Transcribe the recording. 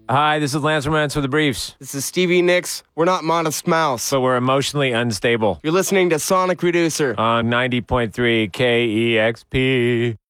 Hi, this is Lance Romance with the Briefs. This is Stevie Nicks. We're not Modest Mouse. But we're emotionally unstable. You're listening to Sonic Reducer On 90.3 KEXP.